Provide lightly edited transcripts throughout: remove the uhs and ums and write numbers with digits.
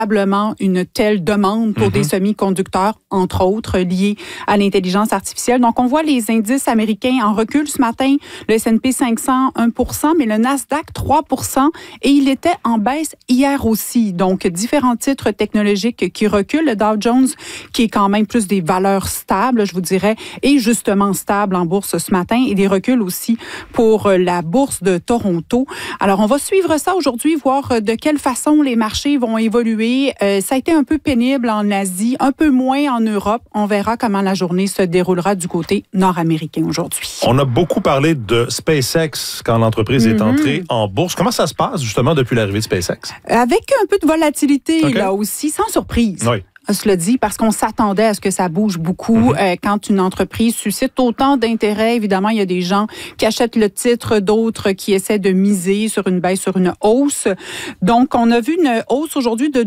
une telle demande pour des semi-conducteurs, entre autres, liés à l'intelligence artificielle. Donc, on voit les indices américains en recul ce matin. Le S&P 500, 1%, mais le Nasdaq, 3%. Et il était en baisse hier aussi. Donc, différents titres technologiques qui reculent. Le Dow Jones, qui est quand même plus des valeurs stables, je vous dirais, est justement stable en bourse ce matin. Et des reculs aussi pour la bourse de Toronto. Alors, on va suivre ça aujourd'hui, voir de quelle façon les marchés vont évoluer. Ça a été un peu pénible en Asie, un peu moins en Europe. On verra comment la journée se déroulera du côté nord-américain aujourd'hui. On a beaucoup parlé de SpaceX quand l'entreprise est entrée en bourse. Comment ça se passe justement depuis l'arrivée de SpaceX? Avec un peu de volatilité là aussi, sans surprise. Oui. Cela dit, parce qu'on s'attendait à ce que ça bouge beaucoup. Quand une entreprise suscite autant d'intérêt, évidemment, il y a des gens qui achètent le titre, d'autres qui essaient de miser sur une baisse, sur une hausse. Donc, on a vu une hausse aujourd'hui de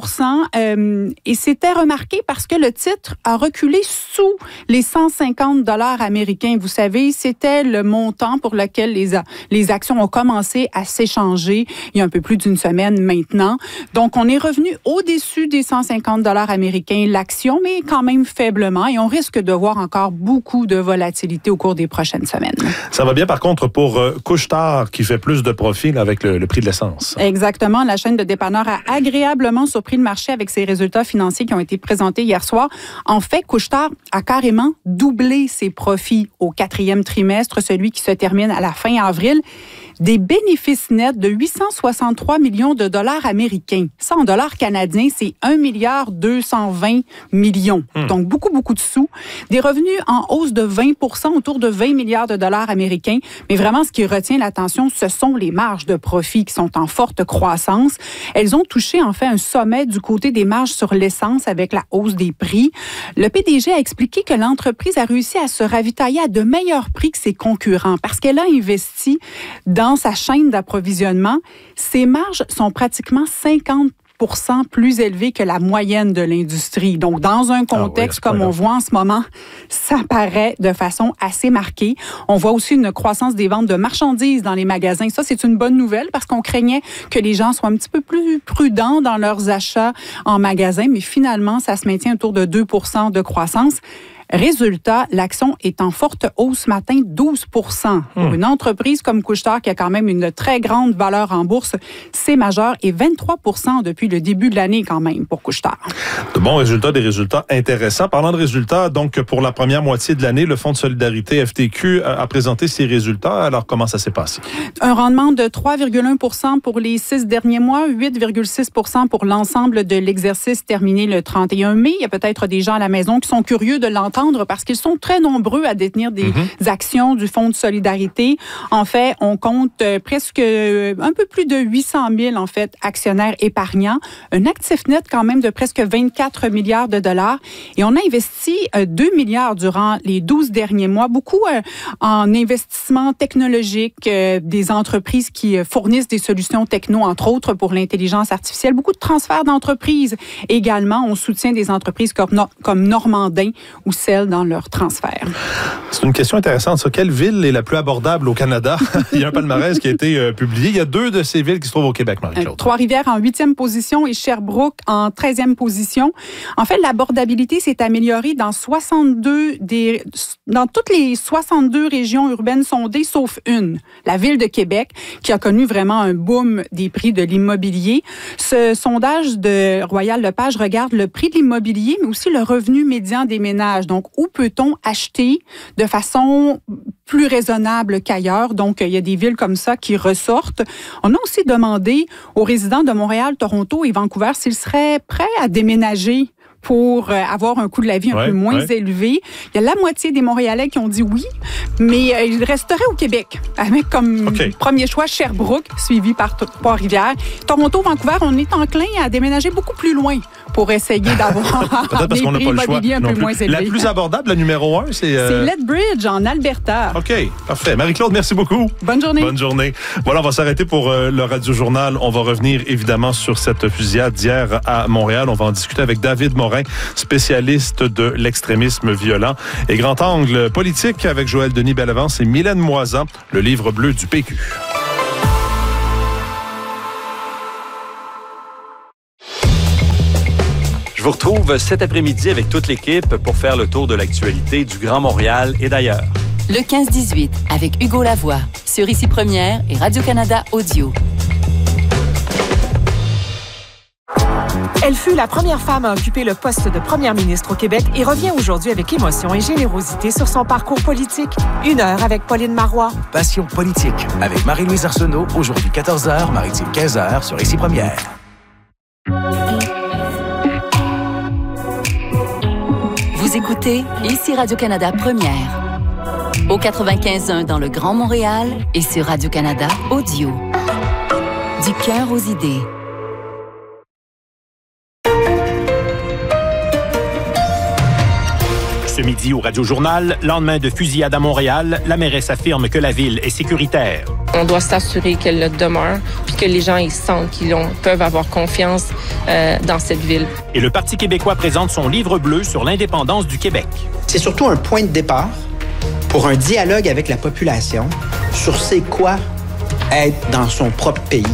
2%. Et c'était remarqué parce que le titre a reculé sous les 150 $ américains. Vous savez, c'était le montant pour lequel les actions ont commencé à s'échanger il y a un peu plus d'une semaine maintenant. Donc, on est revenu au-dessus des 150 $ américain l'action, mais quand même faiblement. Et on risque de voir encore beaucoup de volatilité au cours des prochaines semaines. Ça va bien, par contre, pour Couche-Tard, qui fait plus de profit avec le prix de l'essence. Exactement. La chaîne de dépanneurs a agréablement surpris le marché avec ses résultats financiers qui ont été présentés hier soir. En fait, Couche-Tard a carrément doublé ses profits au 4e trimestre, celui qui se termine à la fin avril. Des bénéfices nets de 863 millions de dollars américains. Ça, en dollars canadiens, c'est 1,220 milliard. Donc, beaucoup de sous. Des revenus en hausse de 20%, autour de 20 milliards de dollars américains. Mais vraiment, ce qui retient l'attention, ce sont les marges de profit qui sont en forte croissance. Elles ont touché, en fait, un sommet du côté des marges sur l'essence avec la hausse des prix. Le PDG a expliqué que l'entreprise a réussi à se ravitailler à de meilleurs prix que ses concurrents parce qu'elle a investi dans sa chaîne d'approvisionnement. Ses marges sont pratiquement 50% plus élevées que la moyenne de l'industrie. Donc, dans un contexte comme on voit en ce moment, ça paraît de façon assez marquée. On voit aussi une croissance des ventes de marchandises dans les magasins. Ça, c'est une bonne nouvelle parce qu'on craignait que les gens soient un petit peu plus prudents dans leurs achats en magasin, mais finalement, ça se maintient autour de 2% de croissance. Résultat, l'action est en forte hausse ce matin, 12%. Pour une entreprise comme Couche-Tard qui a quand même une très grande valeur en bourse, c'est majeur et 23% depuis le début de l'année quand même pour Couche-Tard. De bons résultats, des résultats intéressants. Parlant de résultats, donc pour la première moitié de l'année, le Fonds de solidarité FTQ a présenté ses résultats. Alors, comment ça s'est passé? Un rendement de 3,1% pour les 6 derniers mois, 8,6% pour l'ensemble de l'exercice terminé le 31 mai. Il y a peut-être des gens à la maison qui sont curieux de l'entendre parce qu'ils sont très nombreux à détenir des actions du Fonds de solidarité. En fait, on compte presque un peu plus de 800 000 en fait, actionnaires épargnants. Un actif net quand même de presque 24 milliards de dollars. Et on a investi 2 milliards durant les 12 derniers mois, beaucoup en investissement technologique, des entreprises qui fournissent des solutions techno, entre autres pour l'intelligence artificielle. Beaucoup de transferts d'entreprises. Également, on soutient des entreprises comme Normandin ou celles dans leur transfert. C'est une question intéressante, ça. Quelle ville est la plus abordable au Canada? Il y a un palmarès qui a été publié. Il y a 2 de ces villes qui se trouvent au Québec, Marie-Claude. Trois-Rivières en 8e position et Sherbrooke en 13e position. En fait, l'abordabilité s'est améliorée dans toutes les 62 régions urbaines sondées, sauf une, la ville de Québec, qui a connu vraiment un boom des prix de l'immobilier. Ce sondage de Royal Lepage regarde le prix de l'immobilier, mais aussi le revenu médian des ménages. Donc, où peut-on acheter de façon plus raisonnable qu'ailleurs? Donc, il y a des villes comme ça qui ressortent. On a aussi demandé aux résidents de Montréal, Toronto et Vancouver s'ils seraient prêts à déménager pour avoir un coût de la vie un peu moins élevé. Il y a la moitié des Montréalais qui ont dit oui, mais ils resteraient au Québec avec comme premier choix Sherbrooke, suivi par Trois-Rivières. Toronto, Vancouver, on est enclin à déménager beaucoup plus loin pour essayer d'avoir des prix immobiliers un peu moins élevés. La plus abordable, la numéro 1, c'est... C'est Lethbridge, en Alberta. OK, parfait. Marie-Claude, merci beaucoup. Bonne journée. Bonne journée. Voilà, on va s'arrêter pour le Radio-Journal. On va revenir évidemment sur cette fusillade d'hier à Montréal. On va en discuter avec David Morin, spécialiste de l'extrémisme violent. Et Grand Angle politique avec Joël Denis Bellavance et Mylène Moisan, le livre bleu du PQ. Je vous retrouve cet après-midi avec toute l'équipe pour faire le tour de l'actualité du Grand Montréal et d'ailleurs. Le 15-18 avec Hugo Lavoie sur Ici Première et Radio-Canada Audio. Elle fut la première femme à occuper le poste de première ministre au Québec et revient aujourd'hui avec émotion et générosité sur son parcours politique. 1 heure avec Pauline Marois. Passion politique avec Marie-Louise Arsenault, aujourd'hui 14h, Maritime 15h sur Ici Première. Vous écoutez Ici Radio-Canada Première. Au 95.1 dans le Grand Montréal et sur Radio-Canada Audio. Du cœur aux idées. Ce midi au Radio-Journal, lendemain de fusillade à Montréal, la mairesse affirme que la ville est sécuritaire. On doit s'assurer qu'elle le demeure, puis que les gens ils sentent qu'ils peuvent avoir confiance dans cette ville. Et le Parti québécois présente son livre bleu sur l'indépendance du Québec. C'est surtout un point de départ pour un dialogue avec la population sur c'est quoi être dans son propre pays.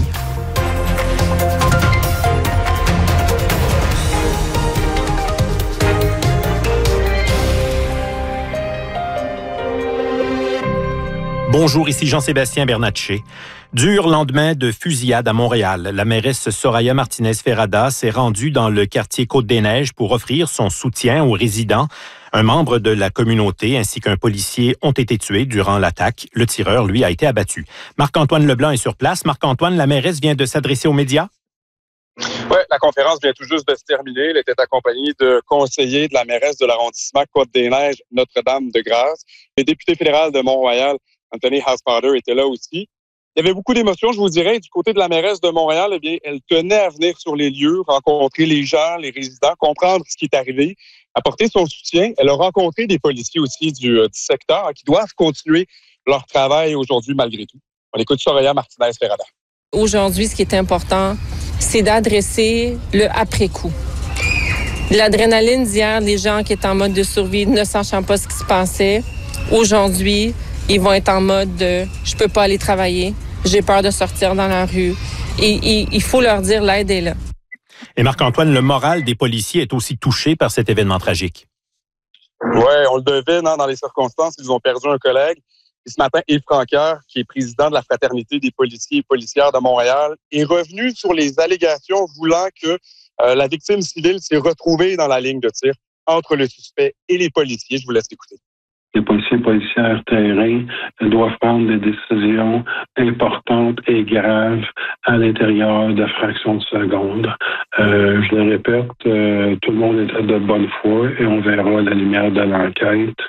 Bonjour, ici Jean-Sébastien Bernatchez. Dur lendemain de fusillade à Montréal. La mairesse Soraya Martinez-Ferrada s'est rendue dans le quartier Côte-des-Neiges pour offrir son soutien aux résidents. Un membre de la communauté ainsi qu'un policier ont été tués durant l'attaque. Le tireur, lui, a été abattu. Marc-Antoine Leblanc est sur place. Marc-Antoine, la mairesse vient de s'adresser aux médias. Oui, la conférence vient tout juste de se terminer. Elle était accompagnée de conseillers de la mairesse de l'arrondissement Côte-des-Neiges, Notre-Dame-de-Grâce. Le député fédéral de Mont-Royal, Anthony Housefather, était là aussi. Il y avait beaucoup d'émotions, je vous dirais. Du côté de la mairesse de Montréal, eh bien, elle tenait à venir sur les lieux, rencontrer les gens, les résidents, comprendre ce qui est arrivé, apporter son soutien. Elle a rencontré des policiers aussi du secteur qui doivent continuer leur travail aujourd'hui malgré tout. On écoute Soraya Martinez-Ferrada. Aujourd'hui, ce qui est important, c'est d'adresser le après-coup. L'adrénaline d'hier, les gens qui étaient en mode de survie, ne sachant pas ce qui se passait, aujourd'hui, ils vont être en mode de « je peux pas aller travailler, j'ai peur de sortir dans la rue ». Et il faut leur dire l'aide est là. Et Marc-Antoine, le moral des policiers est aussi touché par cet événement tragique. Oui, on le devine dans les circonstances. Ils ont perdu un collègue. Et ce matin, Yves Franqueur, qui est président de la Fraternité des policiers et policières de Montréal, est revenu sur les allégations voulant que la victime civile s'est retrouvée dans la ligne de tir entre le suspect et les policiers. Je vous laisse écouter. Les policiers et policières terrain doivent prendre des décisions importantes et graves à l'intérieur de fractions de secondes. Je le répète, tout le monde était de bonne foi et on verra à la lumière de l'enquête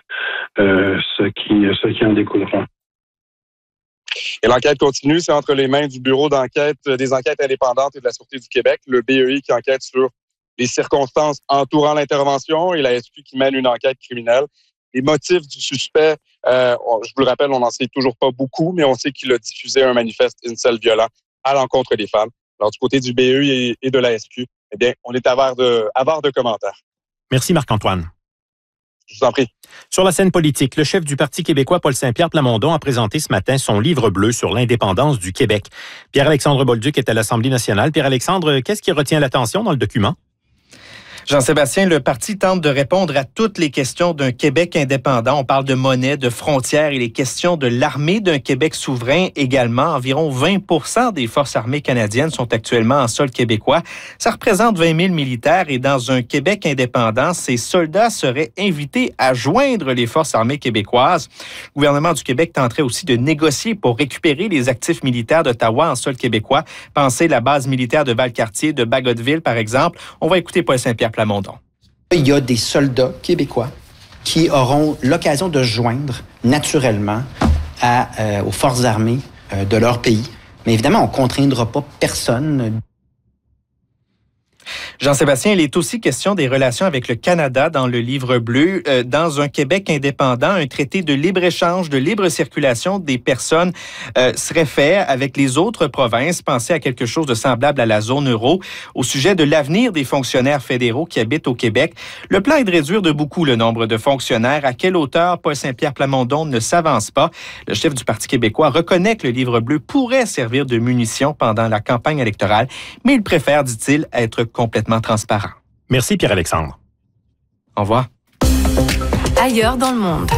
ce qui en découlera. Et l'enquête continue, c'est entre les mains du Bureau d'enquête des enquêtes indépendantes et de la Sûreté du Québec, le BEI qui enquête sur les circonstances entourant l'intervention et la SQ qui mène une enquête criminelle. Les motifs du suspect, je vous le rappelle, on n'en sait toujours pas beaucoup, mais on sait qu'il a diffusé un manifeste incel violent à l'encontre des femmes. Alors, du côté du BEI et de la SQ, eh bien, on est avare de commentaires. Merci Marc-Antoine. Je vous en prie. Sur la scène politique, le chef du Parti québécois, Paul Saint-Pierre Plamondon, a présenté ce matin son livre bleu sur l'indépendance du Québec. Pierre-Alexandre Bolduc est à l'Assemblée nationale. Pierre-Alexandre, qu'est-ce qui retient l'attention dans le document? Jean-Sébastien, le parti tente de répondre à toutes les questions d'un Québec indépendant. On parle de monnaie, de frontières et les questions de l'armée d'un Québec souverain également. Environ 20% des forces armées canadiennes sont actuellement en sol québécois. Ça représente 20 000 militaires et dans un Québec indépendant, ces soldats seraient invités à joindre les forces armées québécoises. Le gouvernement du Québec tenterait aussi de négocier pour récupérer les actifs militaires d'Ottawa en sol québécois. Pensez la base militaire de Valcartier, de Bagotville, par exemple. On va écouter Paul Saint-Pierre Plamondon. Il y a des soldats québécois qui auront l'occasion de joindre naturellement aux forces armées de leur pays. Mais évidemment, on ne contraindra pas personne. Jean-Sébastien, il est aussi question des relations avec le Canada dans le livre bleu. Dans un Québec indépendant, un traité de libre-échange, de libre circulation des personnes serait fait avec les autres provinces. Pensez à quelque chose de semblable à la zone euro. Au sujet de l'avenir des fonctionnaires fédéraux qui habitent au Québec, le plan est de réduire de beaucoup le nombre de fonctionnaires. À quelle hauteur Paul Saint-Pierre Plamondon ne s'avance pas. Le chef du Parti québécois reconnaît que le livre bleu pourrait servir de munition pendant la campagne électorale, mais il préfère, dit-il, être complètement transparent. Merci Pierre-Alexandre. Au revoir. Ailleurs dans le monde.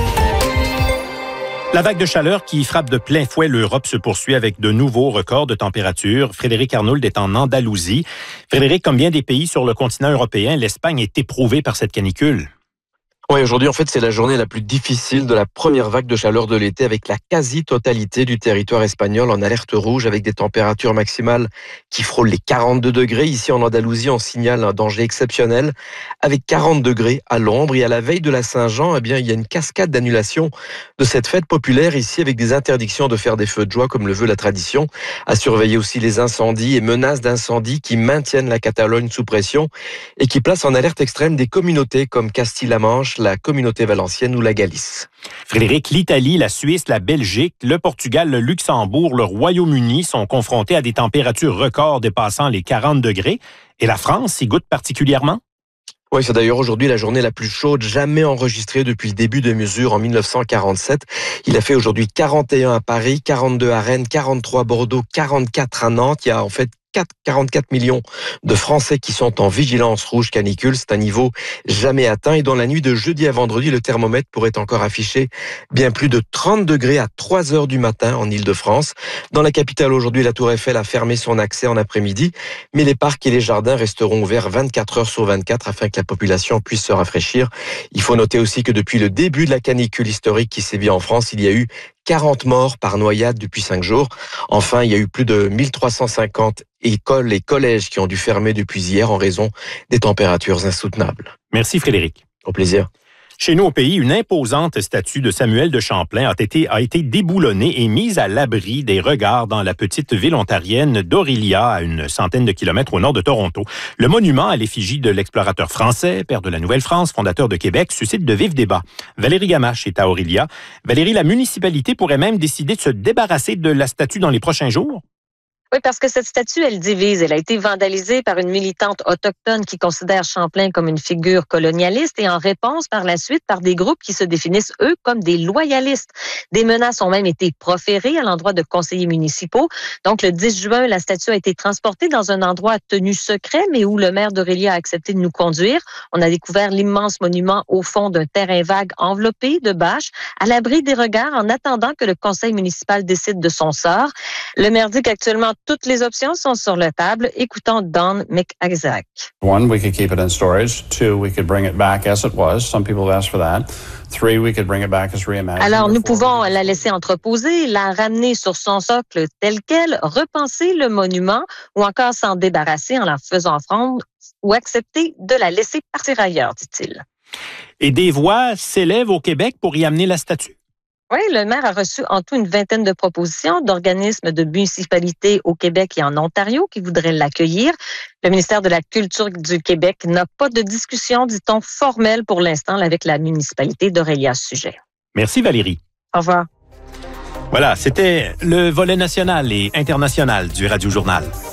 La vague de chaleur qui frappe de plein fouet l'Europe se poursuit avec de nouveaux records de température. Frédéric Arnould est en Andalousie. Frédéric, comme bien des pays sur le continent européen, l'Espagne est éprouvée par cette canicule. Oui, aujourd'hui, en fait, c'est la journée la plus difficile de la première vague de chaleur de l'été, avec la quasi-totalité du territoire espagnol en alerte rouge, avec des températures maximales qui frôlent les 42 degrés. Ici, en Andalousie, on signale un danger exceptionnel, avec 40 degrés à l'ombre. Et à la veille de la Saint-Jean, il y a une cascade d'annulation de cette fête populaire ici, avec des interdictions de faire des feux de joie, comme le veut la tradition. À surveiller aussi les incendies et menaces d'incendie qui maintiennent la Catalogne sous pression et qui placent en alerte extrême des communautés comme Castille-La Manche, la communauté valencienne ou la Galice. Frédéric, l'Italie, la Suisse, la Belgique, le Portugal, le Luxembourg, le Royaume-Uni sont confrontés à des températures records dépassant les 40 degrés. Et la France y goûte particulièrement? Oui, c'est d'ailleurs aujourd'hui la journée la plus chaude jamais enregistrée depuis le début des mesures en 1947. Il a fait aujourd'hui 41 à Paris, 42 à Rennes, 43 à Bordeaux, 44 à Nantes. Il y a en fait 44 millions de Français qui sont en vigilance rouge canicule. C'est un niveau jamais atteint. Et dans la nuit de jeudi à vendredi, le thermomètre pourrait encore afficher bien plus de 30 degrés à 3 heures du matin en Île-de-France. Dans la capitale aujourd'hui, la Tour Eiffel a fermé son accès en après-midi, mais les parcs et les jardins resteront ouverts 24 heures sur 24 afin que la population puisse se rafraîchir. Il faut noter aussi que depuis le début de la canicule historique qui sévit en France, il y a eu 40 morts par noyade depuis 5 jours. Enfin, il y a eu plus de 1350 écoles et collèges qui ont dû fermer depuis hier en raison des températures insoutenables. Merci Frédéric. Au plaisir. Chez nous au pays, une imposante statue de Samuel de Champlain a été déboulonnée et mise à l'abri des regards dans la petite ville ontarienne d'Orillia, à une centaine de kilomètres au nord de Toronto. Le monument à l'effigie de l'explorateur français, père de la Nouvelle-France, fondateur de Québec, suscite de vifs débats. Valérie Gamache est à Orillia. Valérie, la municipalité pourrait même décider de se débarrasser de la statue dans les prochains jours? Oui, parce que cette statue, elle divise. Elle a été vandalisée par une militante autochtone qui considère Champlain comme une figure colonialiste et en réponse par la suite par des groupes qui se définissent, eux, comme des loyalistes. Des menaces ont même été proférées à l'endroit de conseillers municipaux. Donc, le 10 juin, la statue a été transportée dans un endroit tenu secret, mais où le maire d'Orillia a accepté de nous conduire. On a découvert l'immense monument au fond d'un terrain vague enveloppé de bâches, à l'abri des regards, en attendant que le conseil municipal décide de son sort. Le maire dit qu'actuellement, toutes les options sont sur la table. Écoutons Don McIsaac. One, we could keep it in storage. Two, we could bring it back as it was. Some people have asked for that. Three, we could bring it back as reimagined. Alors, nous pouvons la laisser entreposer, la ramener sur son socle tel quel, repenser le monument ou encore s'en débarrasser en la faisant fondre ou accepter de la laisser partir ailleurs, dit-il. Et des voix s'élèvent au Québec pour y amener la statue? Oui, le maire a reçu en tout une vingtaine de propositions d'organismes de municipalités au Québec et en Ontario qui voudraient l'accueillir. Le ministère de la Culture du Québec n'a pas de discussion, dit-on, formelle pour l'instant avec la municipalité d'Orillia à ce sujet. Merci Valérie. Au revoir. Voilà, c'était le volet national et international du Radio Journal.